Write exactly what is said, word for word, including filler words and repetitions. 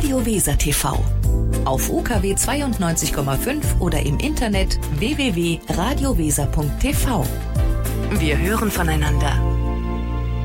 Radio Weser T V. Auf U K W zweiundneunzig Komma fünf oder im Internet w w w punkt radio weser punkt t v. Wir hören voneinander.